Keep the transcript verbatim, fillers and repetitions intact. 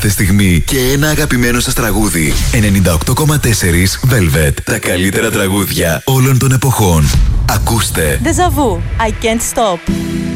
κάθε στιγμή και ένα αγαπημένο σας τραγούδι. ενενήντα οκτώ κόμμα τέσσερα Velvet. Τα καλύτερα τραγούδια όλων των εποχών. Ακούστε. Deja vu. I can't stop.